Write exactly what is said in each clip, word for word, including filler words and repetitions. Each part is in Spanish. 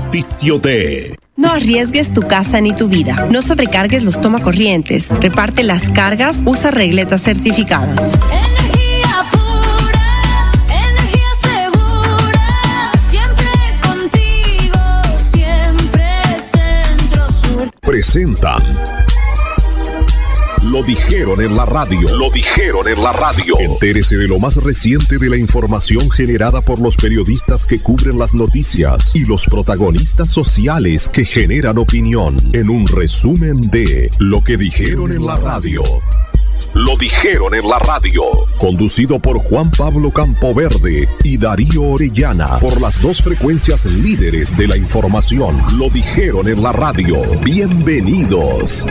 auspicio de... No arriesgues tu casa ni tu vida. No sobrecargues los tomacorrientes. Reparte las cargas. Usa regletas certificadas. Energía pura, energía segura. Siempre contigo, siempre Centro Sur. Presentan... Lo dijeron en la radio. Lo dijeron en la radio. Entérese de lo más reciente de la información generada por los periodistas que cubren las noticias y los protagonistas sociales que generan opinión en un resumen de Lo que dijeron en la radio. Lo dijeron en la radio. Conducido por Juan Pablo Campoverde y Darío Orellana por las dos frecuencias líderes de la información. Lo dijeron en la radio. Bienvenidos.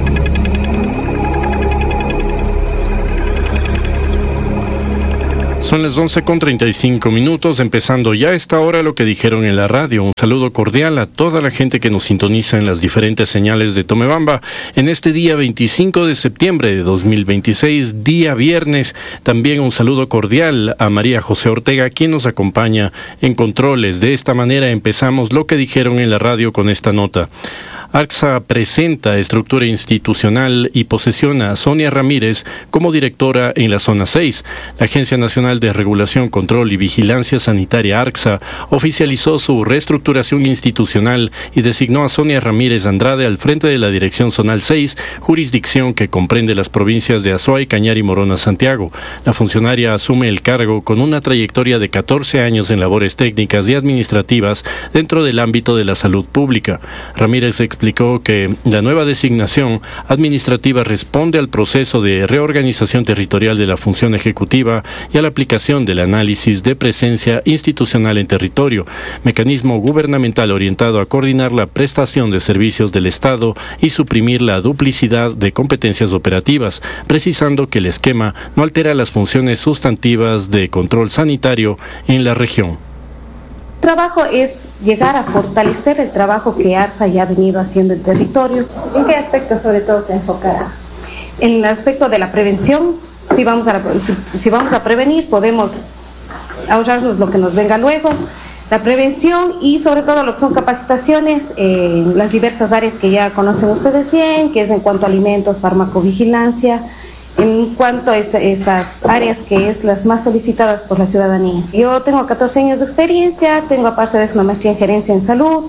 Son las once con treinta y cinco minutos, empezando ya a esta hora Lo que dijeron en la radio. Un saludo cordial a toda la gente que nos sintoniza en las diferentes señales de Tomebamba en este día veinticinco de septiembre de dos mil veintiséis, día viernes. También un saludo cordial a María José Ortega, quien nos acompaña en controles. De esta manera empezamos Lo que dijeron en la radio con esta nota. ARCSA presenta estructura institucional y posesiona a Sonia Ramírez como directora en la Zona seis. La Agencia Nacional de Regulación, Control y Vigilancia Sanitaria, ARCSA, oficializó su reestructuración institucional y designó a Sonia Ramírez Andrade al frente de la Dirección Zonal seis, jurisdicción que comprende las provincias de Azuay, Cañar y Morona, Santiago. La funcionaria asume el cargo con una trayectoria de catorce años en labores técnicas y administrativas dentro del ámbito de la salud pública. Ramírez explicó que la nueva designación administrativa responde al proceso de reorganización territorial de la función ejecutiva y a la aplicación del análisis de presencia institucional en territorio, mecanismo gubernamental orientado a coordinar la prestación de servicios del Estado y suprimir la duplicidad de competencias operativas, precisando que el esquema no altera las funciones sustantivas de control sanitario en la región. El trabajo es llegar a fortalecer el trabajo que ARCSA ya ha venido haciendo en territorio. ¿En qué aspecto sobre todo se enfocará? En el aspecto de la prevención. Si vamos a, si, si vamos a prevenir, podemos ahorrarnos lo que nos venga luego. La prevención y sobre todo lo que son capacitaciones en las diversas áreas que ya conocen ustedes bien, que es en cuanto a alimentos, farmacovigilancia, en cuanto a esas áreas que es las más solicitadas por la ciudadanía. Yo tengo catorce años de experiencia, tengo aparte de eso una maestría en gerencia en salud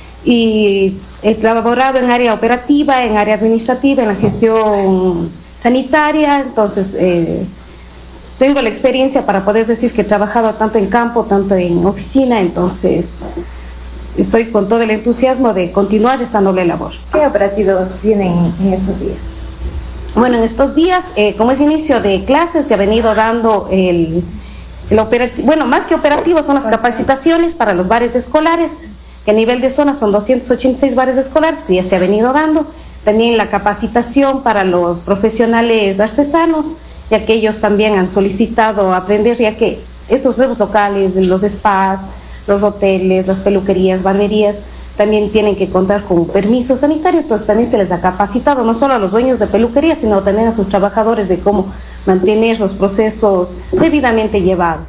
y he trabajado en área operativa, en área administrativa, en la gestión sanitaria, entonces eh, tengo la experiencia para poder decir que he trabajado tanto en campo, tanto en oficina, entonces estoy con todo el entusiasmo de continuar esta noble labor. ¿Qué operativos tienen en estos días? Bueno, en estos días, eh, como es inicio de clases, se ha venido dando el, el operativo, bueno, más que operativo, son las capacitaciones para los bares escolares, que a nivel de zona son doscientos ochenta y seis bares escolares, que ya se ha venido dando. También la capacitación para los profesionales artesanos, ya que ellos también han solicitado aprender, ya que estos nuevos locales, los spas, los hoteles, las peluquerías, barberías, también tienen que contar con permiso sanitario, entonces también se les ha capacitado no solo a los dueños de peluquería, sino también a sus trabajadores de cómo mantener los procesos debidamente llevados.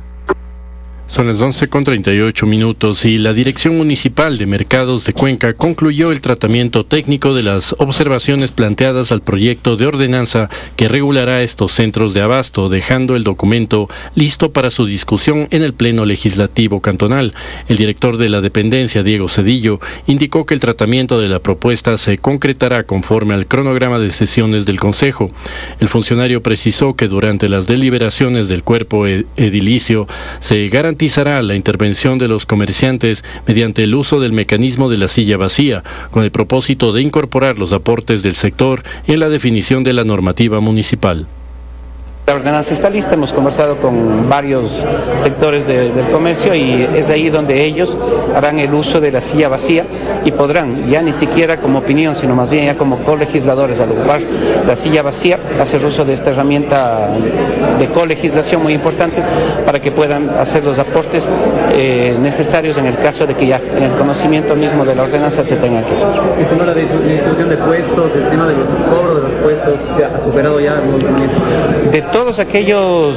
Son las once con treinta y ocho minutos y la Dirección Municipal de Mercados de Cuenca concluyó el tratamiento técnico de las observaciones planteadas al proyecto de ordenanza que regulará estos centros de abasto, dejando el documento listo para su discusión en el Pleno Legislativo Cantonal. El director de la dependencia, Diego Cedillo, indicó que el tratamiento de la propuesta se concretará conforme al cronograma de sesiones del Consejo. El funcionario precisó que durante las deliberaciones del cuerpo edilicio se garantizará la intervención de los comerciantes mediante el uso del mecanismo de la silla vacía, con el propósito de incorporar los aportes del sector en la definición de la normativa municipal. La ordenanza está lista, hemos conversado con varios sectores de, del comercio y es ahí donde ellos harán el uso de la silla vacía y podrán, ya ni siquiera como opinión, sino más bien ya como colegisladores, al ocupar la silla vacía, hacer uso de esta herramienta de colegislación muy importante para que puedan hacer los aportes eh, necesarios en el caso de que ya en el conocimiento mismo de la ordenanza se tenga que hacer. El tema de la distribución de puestos, el tema del cobro de los puestos, ¿se ha superado ya algún momento? De todos aquellos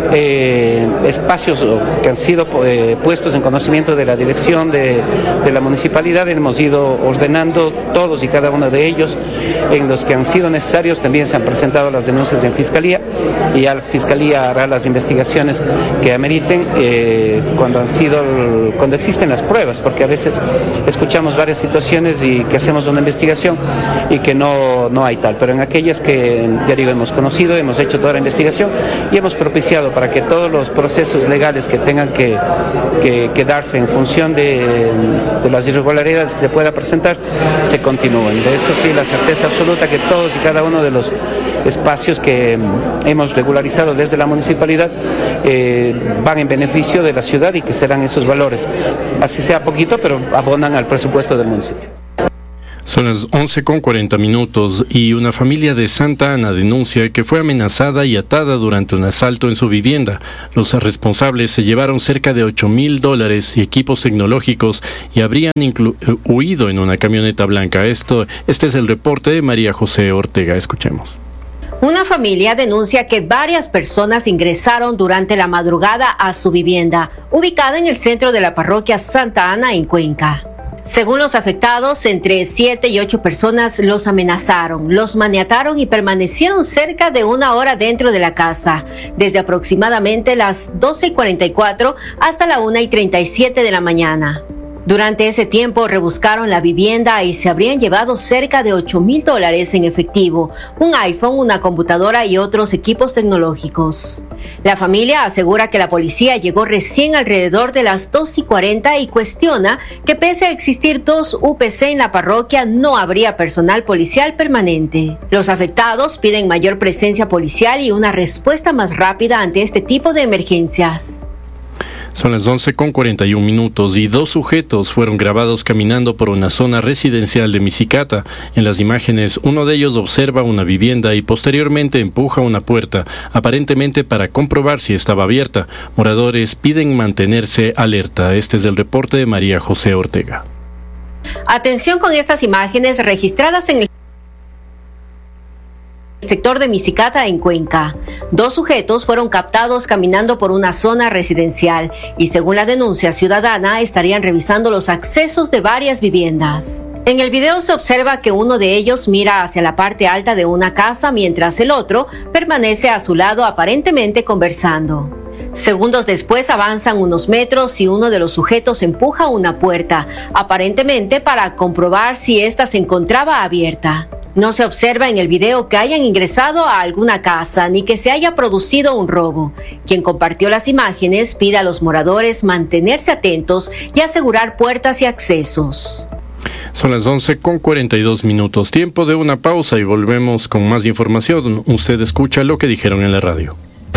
eh, espacios que han sido eh, puestos en conocimiento de la dirección de, de la municipalidad, hemos ido ordenando todos y cada uno de ellos. En los que han sido necesarios también se han presentado las denuncias en Fiscalía y ya la Fiscalía hará las investigaciones que ameriten eh, cuando han sido, cuando existen las pruebas, porque a veces escuchamos varias situaciones y que hacemos una investigación y que no, no hay tal, pero en aquellas que, ya digo, hemos conocido, hemos hecho toda la investigación y hemos propiciado para que todos los procesos legales que tengan que, que, que darse en función de, de las irregularidades que se pueda presentar, se continúen. De eso sí, la certeza absoluta que todos y cada uno de los espacios que hemos regularizado desde la municipalidad eh, van en beneficio de la ciudad y que serán esos valores, así sea poquito, pero abonan al presupuesto del municipio. Son las once con cuarenta minutos y una familia de Santa Ana denuncia que fue amenazada y atada durante un asalto en su vivienda. Los responsables se llevaron cerca de ocho mil dólares y equipos tecnológicos y habrían inclu- huido en una camioneta blanca. Esto, este es el reporte de María José Ortega. Escuchemos. Una familia denuncia que varias personas ingresaron durante la madrugada a su vivienda, ubicada en el centro de la parroquia Santa Ana en Cuenca. Según los afectados, entre siete y ocho personas los amenazaron, los maniataron y permanecieron cerca de una hora dentro de la casa, desde aproximadamente las doce y cuarenta y cuatro hasta la una y treinta y siete de la mañana. Durante ese tiempo rebuscaron la vivienda y se habrían llevado cerca de ocho mil dólares en efectivo, un iPhone, una computadora y otros equipos tecnológicos. La familia asegura que la policía llegó recién alrededor de las dos y cuarenta y cuestiona que pese a existir dos U P C en la parroquia no habría personal policial permanente. Los afectados piden mayor presencia policial y una respuesta más rápida ante este tipo de emergencias. Son las once con cuarenta y un minutos y dos sujetos fueron grabados caminando por una zona residencial de Misicata. En las imágenes, uno de ellos observa una vivienda y posteriormente empuja una puerta, aparentemente para comprobar si estaba abierta. Moradores piden mantenerse alerta. Este es el reporte de María José Ortega. Atención con estas imágenes registradas en el sector de Misicata en Cuenca. Dos sujetos fueron captados caminando por una zona residencial y según la denuncia ciudadana estarían revisando los accesos de varias viviendas. En el video se observa que uno de ellos mira hacia la parte alta de una casa mientras el otro permanece a su lado aparentemente conversando. Segundos después avanzan unos metros y uno de los sujetos empuja una puerta, aparentemente para comprobar si ésta se encontraba abierta. No se observa en el video que hayan ingresado a alguna casa ni que se haya producido un robo. Quien compartió las imágenes pide a los moradores mantenerse atentos y asegurar puertas y accesos. Son las once con cuarenta y dos minutos. Tiempo de una pausa y volvemos con más información. Usted escucha lo que dijeron en la radio.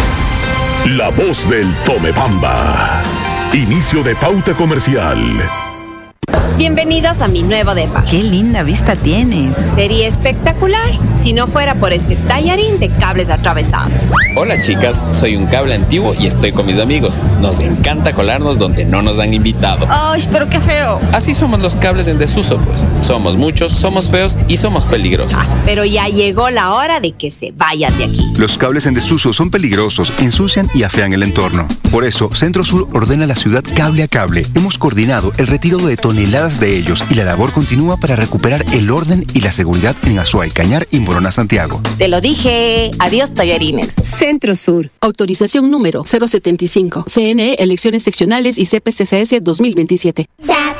La voz del Tomebamba. Inicio de pauta comercial. Bienvenidos a mi nuevo depa. ¡Qué linda vista tienes! Sería espectacular si no fuera por ese tallarín de cables atravesados. Hola chicas, soy un cable antiguo y estoy con mis amigos. Nos encanta colarnos donde no nos han invitado. ¡Ay, pero qué feo! Así somos los cables en desuso, pues. Somos muchos, somos feos y somos peligrosos. Ah, pero ya llegó la hora de que se vayan de aquí. Los cables en desuso son peligrosos, ensucian y afean el entorno. Por eso, Centro Sur ordena a la ciudad cable a cable. Hemos coordinado el retiro de toneladas de ellos y la labor continúa para recuperar el orden y la seguridad en Azuay, Cañar y Morona, Santiago. Te lo dije. Adiós, tallarines. Centro Sur. Autorización número cero setenta y cinco. C N E, elecciones seccionales y C P C C S dos mil veintisiete.